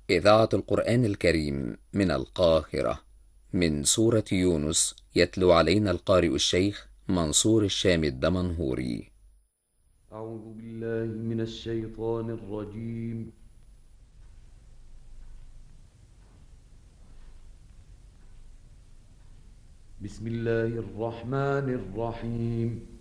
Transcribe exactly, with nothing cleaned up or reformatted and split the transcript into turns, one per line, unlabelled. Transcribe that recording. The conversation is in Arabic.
إذاعة القرآن الكريم من القاهرة، من سورة يونس، يتلو علينا القارئ الشيخ منصور الشام الدمنهوري.
أعوذ بالله من الشيطان الرجيم. بسم الله الرحمن الرحيم.